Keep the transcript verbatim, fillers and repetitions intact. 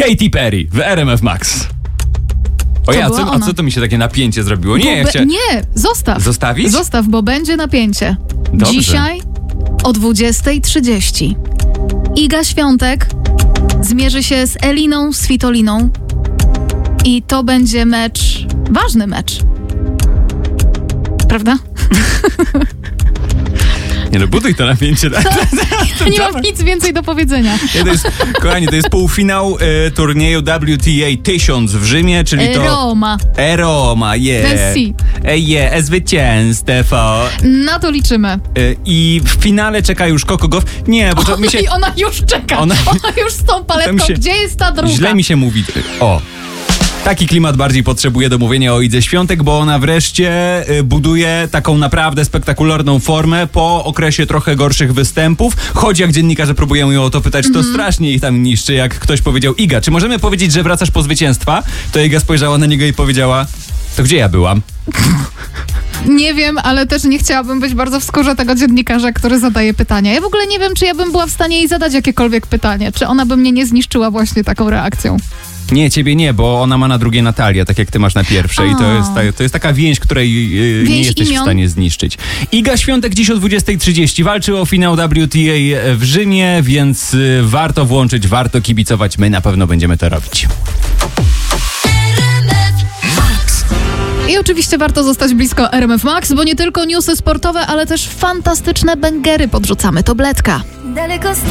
Katy Perry w R M F Max. O ja, co, a co to mi się takie napięcie zrobiło? Nie, ja be, chcia... nie, zostaw. Zostawić? Zostaw, bo będzie napięcie. Dobrze. Dzisiaj o dwudziesta trzydzieści Iga Świątek zmierzy się z Eliną Svitoliną i to będzie mecz, ważny mecz. Prawda? Nie no, buduj to napięcie. No, ja nie mam nic więcej do powiedzenia. Nie, to jest, kochani, to jest półfinał e, turnieju W T A tysiąc w Rzymie, czyli to... Roma. E, Roma, yeah. Bez si. E, yeah, zwycięstwo. Na to liczymy. E, I w finale czeka już Coco Gauff. Nie, bo to mi się... I ona już czeka. Ona, ona już z tą paletką. się... Gdzie jest ta druga? Źle mi się mówi. O. Taki klimat bardziej potrzebuje do mówienia o Idze Świątek, bo ona wreszcie buduje taką naprawdę spektakularną formę po okresie trochę gorszych występów. Choć jak dziennikarze próbują ją o to pytać, to mm-hmm. strasznie ich tam niszczy, jak ktoś powiedział: Iga, czy możemy powiedzieć, że wracasz po zwycięstwa? To Iga spojrzała na niego i powiedziała: to gdzie ja byłam? Nie wiem, ale też nie chciałabym być bardzo w skórze tego dziennikarza, który zadaje pytania. Ja w ogóle nie wiem, czy ja bym była w stanie jej zadać jakiekolwiek pytanie. Czy ona by mnie nie zniszczyła właśnie taką reakcją. Nie, ciebie nie, bo ona ma na drugie Natalię, tak jak ty masz na pierwszej. I to jest, ta, to jest taka więź, której yy, nie jesteś imion. w stanie zniszczyć. Iga Świątek dziś o dwudziesta trzydzieści walczy o finał W T A w Rzymie, więc yy, warto włączyć, warto kibicować. My na pewno będziemy to robić. I oczywiście warto zostać blisko R M F Max, bo nie tylko newsy sportowe, ale też fantastyczne bęgery podrzucamy. To Bledka. Daleko